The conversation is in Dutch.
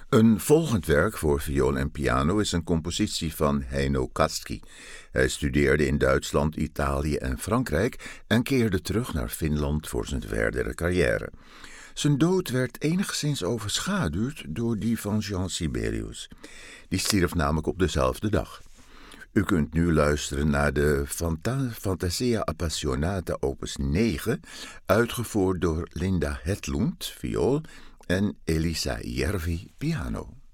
Een volgend werk voor viool en piano is een compositie van Heino Kaski. Hij studeerde in Duitsland, Italië en Frankrijk en keerde terug naar Finland voor zijn verdere carrière. Zijn dood werd enigszins overschaduwd door die van Jean Sibelius. Die stierf namelijk op dezelfde dag. U kunt nu luisteren naar de Fantasia Appassionata opus 9, uitgevoerd door Linda Hedlund, viool, en Elisa Järvi, piano.